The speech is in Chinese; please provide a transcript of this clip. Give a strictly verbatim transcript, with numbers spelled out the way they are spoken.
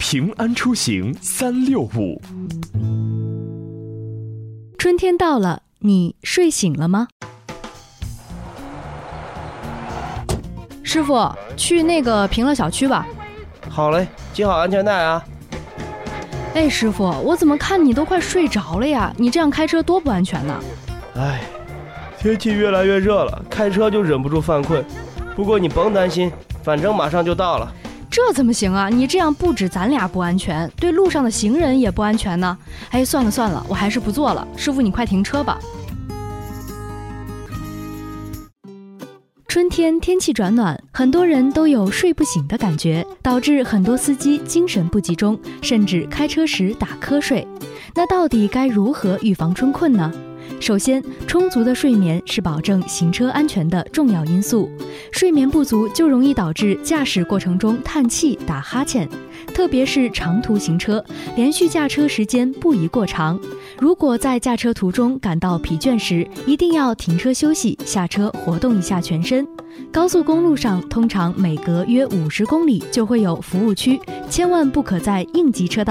平安出行三六五。 春天到了，你睡醒了吗？师傅，去那个平乐小区吧。 好嘞，系好安全带啊。 哎，师傅，我怎么看你都快睡着了呀？你这样开车多不安全呢。 哎，天气越来越热了，开车就忍不住犯困。不过你甭担心，反正马上就到了。 这怎么行啊？你这样不止咱俩不安全，对路上的行人也不安全呢。哎，算了算了，我还是不坐了。师傅，你快停车吧。春天天气转暖，很多人都有睡不醒的感觉，导致很多司机精神不集中，甚至开车时打瞌睡。那到底该如何预防春困呢？首先，充足的睡眠是保证行车安全的重要因素。睡眠不足就容易导致驾驶过程中叹气、打哈欠，特别是长途行车，连续驾车时间不宜过长。如果在驾车途中感到疲倦时，一定要停车休息，下车活动一下全身。高速公路上通常每隔约五十公里就会有服务区，千万不可在应急车道